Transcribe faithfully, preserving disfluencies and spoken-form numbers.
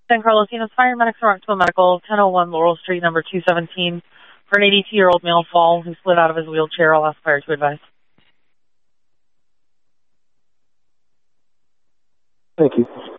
San Carlos Venus Fire Medics are to a medical, ten oh one Laurel Street, number two seventeen, for an eighty-two-year-old male fall who slid out of his wheelchair. I'll ask fire to advise. Thank you.